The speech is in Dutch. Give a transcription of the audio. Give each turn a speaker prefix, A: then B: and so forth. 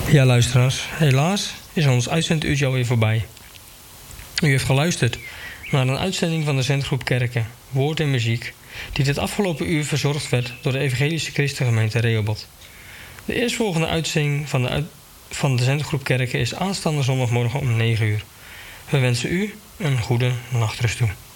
A: Ja, luisteraars, helaas is ons uitzenduurtje alweer voorbij. U heeft geluisterd naar een uitzending van de Zendgroep Kerken, Woord en Muziek, die dit afgelopen uur verzorgd werd door de Evangelische Christengemeente Rehoboth. De eerstvolgende uitzending van de Zendgroep Kerken is aanstaande zondagmorgen om 9 uur. We wensen u een goede nachtrust toe.